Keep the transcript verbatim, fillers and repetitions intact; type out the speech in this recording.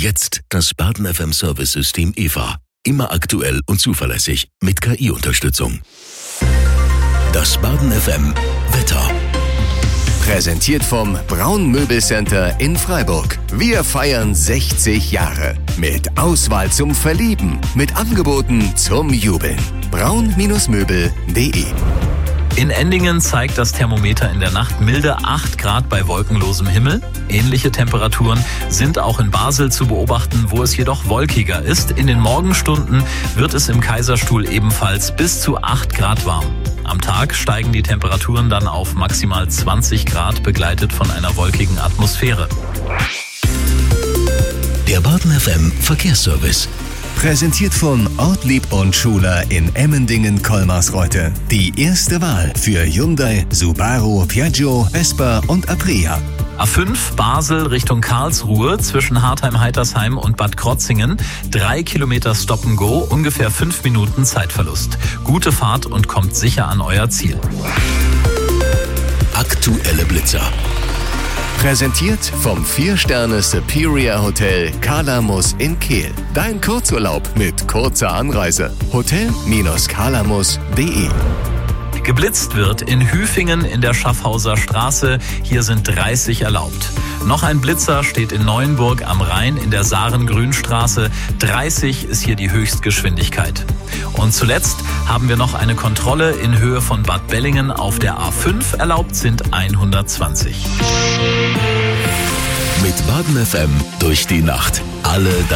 jetzt das Baden F M Service-System E V A. Immer aktuell und zuverlässig mit K I-Unterstützung. Das Baden F M Wetter. Präsentiert vom Braun Möbelcenter in Freiburg. Wir feiern sechzig Jahre. Mit Auswahl zum Verlieben. Mit Angeboten zum Jubeln. braun Möbel punkt de. In Endingen zeigt das Thermometer in der Nacht milde acht Grad bei wolkenlosem Himmel. Ähnliche Temperaturen sind auch in Basel zu beobachten, wo es jedoch wolkiger ist. In den Morgenstunden wird es im Kaiserstuhl ebenfalls bis zu acht Grad warm. Am Tag steigen die Temperaturen dann auf maximal zwanzig Grad, begleitet von einer wolkigen Atmosphäre. Der Baden F M Verkehrsservice. Präsentiert von Ortlieb und Schuler in Emmendingen-Kolmarsreuth. Die erste Wahl für Hyundai, Subaru, Piaggio, Vespa und Aprilia. A fünf Basel Richtung Karlsruhe zwischen Hartheim-Heitersheim und Bad Krotzingen. Drei Kilometer Stop and Go, ungefähr fünf Minuten Zeitverlust. Gute Fahrt und kommt sicher an euer Ziel. Aktuelle Blitzer. Präsentiert vom vier Sterne Superior Hotel Calamus in Kehl. Dein Kurzurlaub mit kurzer Anreise. hotel Calamus punkt de. Geblitzt wird in Hüfingen in der Schaffhauser Straße. Hier sind dreißig erlaubt. Noch ein Blitzer steht in Neuenburg am Rhein in der Saaren-Grünstraße. dreißig ist hier die Höchstgeschwindigkeit. Und zuletzt haben wir noch eine Kontrolle in Höhe von Bad Bellingen auf der A fünf. Erlaubt sind hundertzwanzig. Mit Baden F M durch die Nacht. Alle